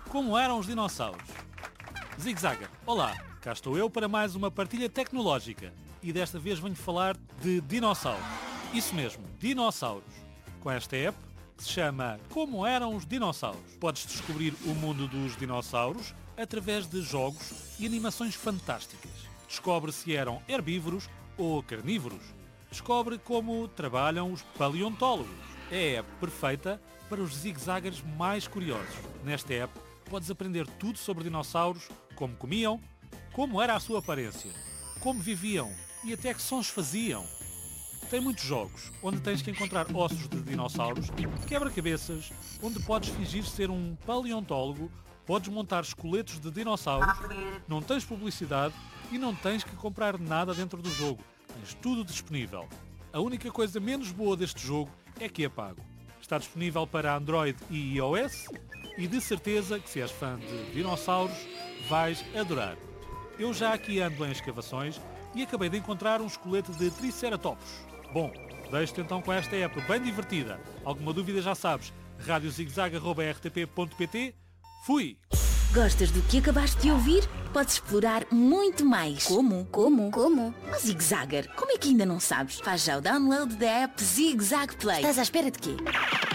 Como eram os dinossauros? Zig-Zagger, olá, cá estou eu para mais uma partilha tecnológica e desta vez venho falar de dinossauros. Isso mesmo, dinossauros. Com esta app que se chama Como eram os dinossauros. Podes descobrir o mundo dos dinossauros através de jogos e animações fantásticas. Descobre se eram herbívoros ou carnívoros. Descobre como trabalham os paleontólogos. É a app perfeita para os zig-zaggers mais curiosos. Nesta app podes aprender tudo sobre dinossauros, como comiam, como era a sua aparência, como viviam e até que sons faziam. Tem muitos jogos, onde tens que encontrar ossos de dinossauros, quebra-cabeças, onde podes fingir ser um paleontólogo, podes montar esqueletos de dinossauros, não tens publicidade e não tens que comprar nada dentro do jogo. Tens tudo disponível. A única coisa menos boa deste jogo é que é pago. Está disponível para Android e iOS e de certeza que se és fã de dinossauros vais adorar. Eu já aqui ando em escavações e acabei de encontrar um esqueleto de Triceratops. Bom, deixo-te então com esta app bem divertida. Alguma dúvida já sabes, radiozigzag@rtp.pt. Fui! Gostas do que acabaste de ouvir? Podes explorar muito mais. Como? O Zig-Zagger. Como é que ainda não sabes? Faz já o download da app Zig-Zag Play. Estás à espera de quê?